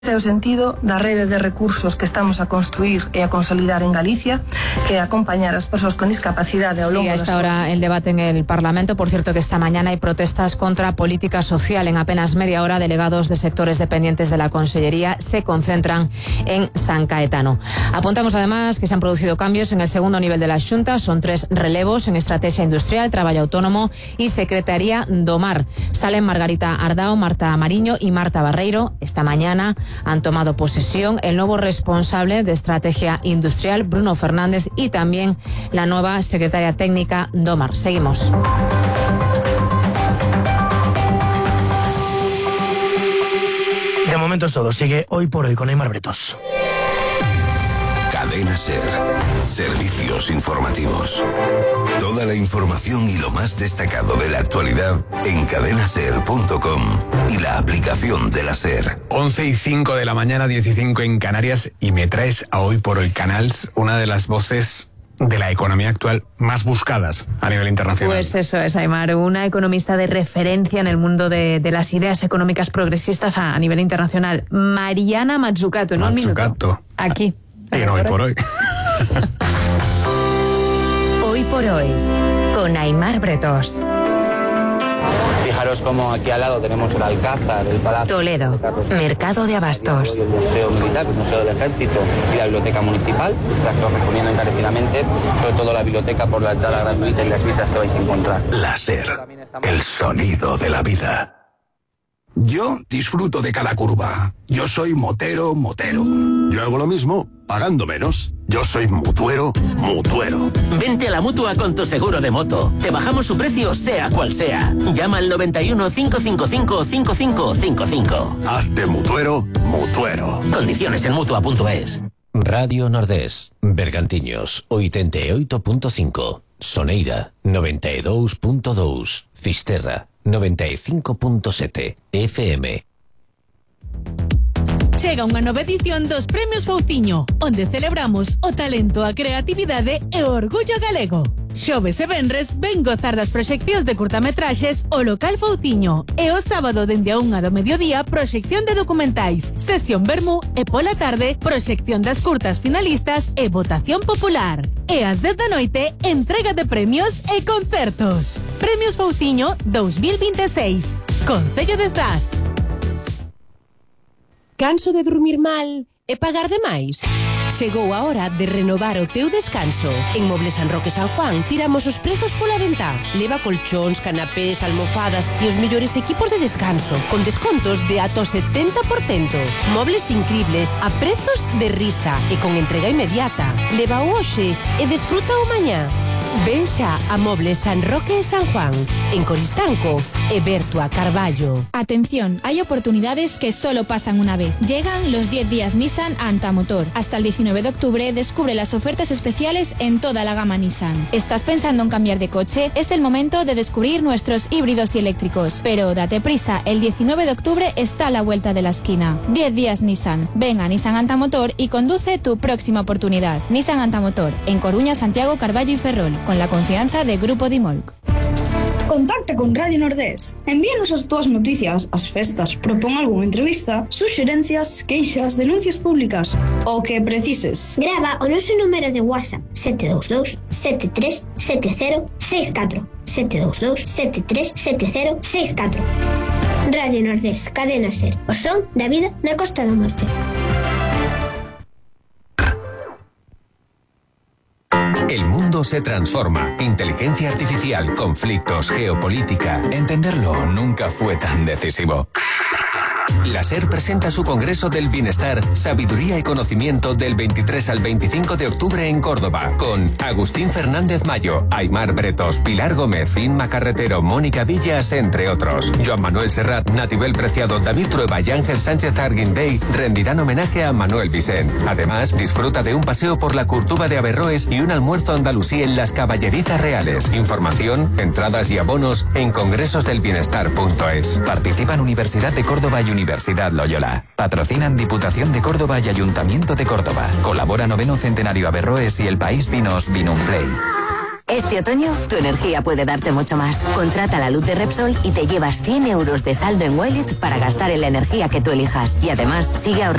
Ese é o sentido da rede de recursos que estamos a construir e a consolidar en Galicia, que acompañar as persoas con discapacidade ao longo a esta hora el debate en el Parlamento. Por cierto, que esta mañana hay protestas contra política social. En apenas media hora, delegados de sectores dependientes de la Consellería se concentran en San Caetano. Apuntamos además que se han producido cambios en el segundo nivel de la Xunta. Son 3 relevos en Estrategia Industrial, Traballo Autónomo y Secretaría do Mar. Salen Margarita Ardao, Marta Mariño y Marta Barreiro. Esta mañana han tomado posesión el nuevo responsable de Estrategia Industrial, Bruno Fernández, y también la nueva secretaria técnica do Mar. Seguimos. De momento es todo. Sigue Hoy por Hoy con Aimar Bretos. Cadena SER. Servicios informativos. Toda la información y lo más destacado de la actualidad en cadenaser.com y la aplicación de la SER. 11:05 de la mañana, 15 en Canarias, y me traes a Hoy por Hoy Canals una de las voces de la economía actual más buscadas a nivel internacional. Pues eso es, Aimar, una economista de referencia en el mundo de las ideas económicas progresistas a nivel internacional. Mariana Mazzucato, en un minuto. Aquí. En Hoy por Hoy. Hoy por Hoy, con Aimar Bretos. Fijaros como aquí al lado tenemos el Alcázar, el Palacio Toledo, Mercado de Abastos. El Museo Militar, el Museo del Ejército y la Biblioteca Municipal. Las que os recomiendo encarecidamente, sobre todo la biblioteca por la entrada gratuita y las vistas que vais a encontrar. La SER, el sonido de la vida. Yo disfruto de cada curva. Yo soy motero. Yo hago lo mismo, pagando menos. Yo soy mutuero. Vente a la Mutua con tu seguro de moto. Te bajamos su precio sea cual sea. Llama al 91 555 5555. Hazte mutuero. Condiciones en Mutua.es. Radio Nordés, Bergantiños, 88.5, Soneira, 92.2, Fisterra, 95.7 FM. Chega unha nova edición dos Premios Foutinho, onde celebramos o talento, a creatividade e o orgullo galego. Xoves e venres ven gozar das proxeccións de curtametraxes o local Foutinho, e o sábado dende a 1 do mediodía proxección de documentais, sesión vermú e pola tarde proxección das curtas finalistas e votación popular. E ás 10 da noite entrega de premios e concertos. Premios Foutinho 2026. Concello de Zas. Canso de dormir mal e pagar de máis? Chegou a hora de renovar o teu descanso. En Mobles San Roque San Juan tiramos os prezos pola ventá. Leva colchóns, canapés, almofadas e os mellores equipos de descanso, con descontos de ata o 70%. Mobles incribles a prezos de risa e con entrega inmediata. Leva o hoxe e desfruta o mañá. Ven xa a Mobles San Roque e San Juan, en Coristanco e Bertua Carballo. Atención, hay oportunidades que solo pasan una vez. Llegan los 10 días Nissan a Antamotor. Hasta el 19 de octubre descubre las ofertas especiales en toda la gama Nissan. ¿Estás pensando en cambiar de coche? Es el momento de descubrir nuestros híbridos y eléctricos. Pero date prisa, el 19 de octubre está a la vuelta de la esquina. 10 días Nissan. Ven a Nissan Antamotor y conduce tu próxima oportunidad. Nissan Antamotor, en Coruña, Santiago, Carballo y Ferrol, con la confianza de Grupo Dimolc. Contacta con Radio Nordés. Envíanos as túas noticias, as festas, propón algunha entrevista, suxerencias, queixas, denuncias públicas, o que precises. Grava o noso número de WhatsApp 722 73 70 64 722 73 70 64. Radio Nordés, Cadena SER, o son da vida na Costa da Morte. El mundo se transforma. Inteligencia artificial, conflictos, geopolítica. Entenderlo nunca fue tan decisivo. La SER presenta su Congreso del Bienestar, Sabiduría y Conocimiento del 23 al 25 de octubre en Córdoba, con Agustín Fernández Mayo, Aimar Bretos, Pilar Gómez, Inma Carretero, Mónica Villas, entre otros. Joan Manuel Serrat, Natibel Preciado, David Trueba y Ángel Sánchez Arguindey rendirán homenaje a Manuel Vicent. Además, disfruta de un paseo por la Curtuba de Averroes y un almuerzo andalusí en las Caballeritas Reales. Información, entradas y abonos en congresosdelbienestar.es. Participan Universidad de Córdoba y Universidad Loyola. Patrocinan Diputación de Córdoba y Ayuntamiento de Córdoba. Colabora 9º Centenario Averroes y El País Vinos Vinum Play. Este otoño, tu energía puede darte mucho más. Contrata la luz de Repsol y te llevas 100 euros de saldo en Wallet para gastar en la energía que tú elijas. Y además, sigue ahorrando